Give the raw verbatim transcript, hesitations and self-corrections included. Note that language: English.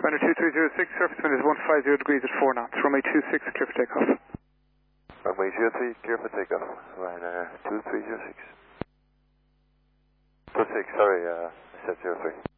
Runway two three zero six, surface wind is one five zero degrees at four knots. Runway two six, clear for takeoff. Runway zero three, clear for takeoff. Ryanair two three zero six. two six, sorry, uh, I said zero three.